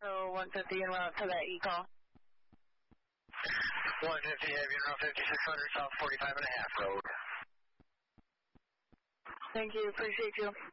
So 150 en route to that e-call. 150 heavy en route 5600 south 45 and a half road. Thank you, appreciate you.